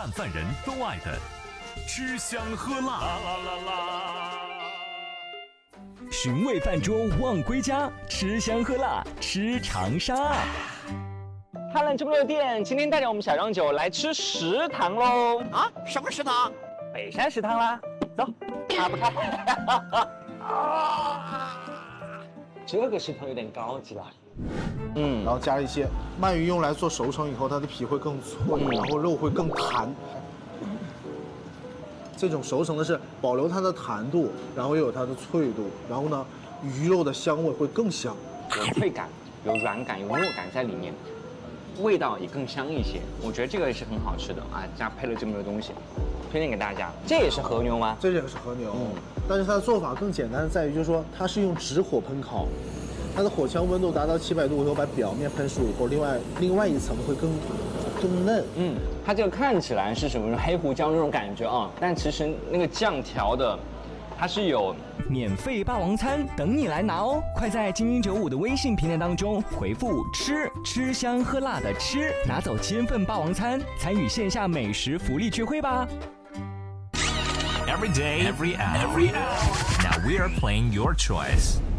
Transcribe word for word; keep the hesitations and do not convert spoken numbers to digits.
淡饭人都爱的吃香喝辣。啦啦啦啦寻味饭桌望归家，吃香喝辣吃长沙。 汉兰这么多店，今天带着我们小张九来吃食堂喽！ 啊，什么食堂？ 北山食堂啦，走，打不开。啊，这个食堂有点高级了。嗯， 然后加了一些鳗鱼，用来做熟成以后，它的皮会更脆，嗯、然后肉会更弹。这种熟成的是保留它的弹度，然后又有它的脆度，然后呢，鱼肉的香味会更香， 有脆感，有软感，有糯感在里面，味道也更香一些。我觉得这个也是很好吃的啊，加配了这么多东西，推荐给大家。这也是和牛吗？ 这也是和牛，嗯，但是它的做法更简单，在于就是说它是用直火喷烤。它的火枪温度达到七百度以后，把表面喷熟以后，另外另外一层会更更嫩。 嗯，它这个看起来是什么黑胡椒那种感觉啊，但其实那个酱调的，它是有免费霸王餐等你来拿哦！快在精英九五的微信平台当中回复“吃”，吃香喝辣的“吃”，拿走千份霸王餐，参与线下美食福利聚会吧。 Every day, every hour, every hour. Now we are playing your choice.